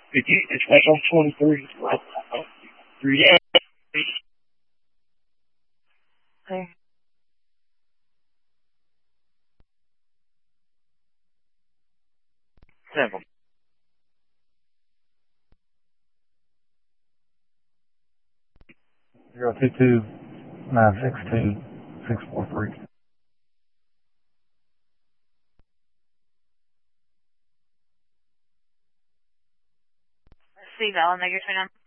It's like I'm 23. Yeah. Okay. Simple. 022-962-643. C Val, negative 29.